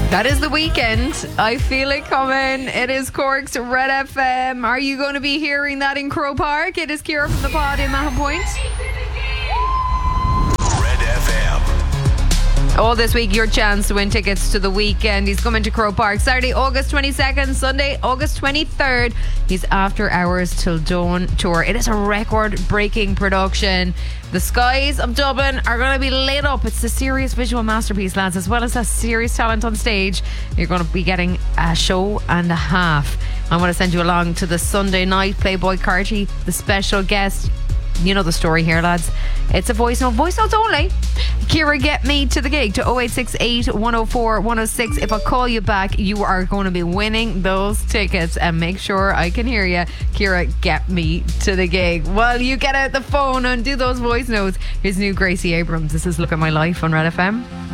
That is The Weekend. I feel it coming. It is Cork's Red FM. Are you going to be hearing that in Crow Park? It is Ciara from the pod in Mahon Point. Red FM. All this week, your chance to win tickets to The Weekend. He's coming to Crow Park Saturday, August 22nd, Sunday, August 23rd. He's After Hours Till Dawn tour. It is a record-breaking production. The skies of Dublin are going to be lit up. It's a serious visual masterpiece, lads, as well as a serious talent on stage. You're going to be getting a show and a half. I want to send you along to the Sunday night. Playboy Carty, the special guest. You know the story here, lads. It's a voice notes only. Ciara, get me to the gig to 0868 104 106. If I call you back, you are going to be winning those tickets, and make sure I can hear you. Ciara, get me to the gig. Well, you get out the phone and do those voice notes. Here's new Gracie Abrams. This is Look at My Life on Red FM.